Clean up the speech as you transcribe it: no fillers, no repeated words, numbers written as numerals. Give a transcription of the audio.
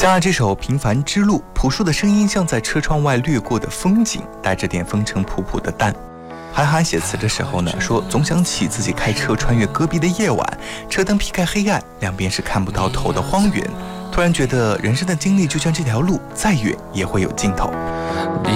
加上这首《平凡之路》，朴树的声音像在车窗外掠过的风景，带着点风尘仆仆的淡。韩寒写词的时候呢，说总想起自己开车穿越戈壁的夜晚，车灯劈开黑暗，两边是看不到头的荒原。突然觉得人生的经历就像这条路，再远也会有尽头。 你